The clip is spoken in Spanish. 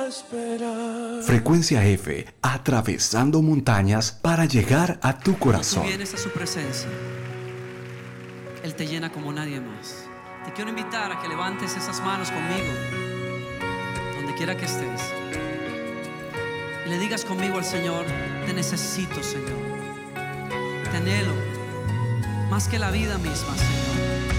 Frecuencia F, atravesando montañas para llegar a tu corazón. Cuando tú vienes a su presencia, Él te llena como nadie más. Te quiero invitar a que levantes esas manos conmigo, donde quiera que estés, y le digas conmigo al Señor: te necesito, Señor, te anhelo más que la vida misma, Señor.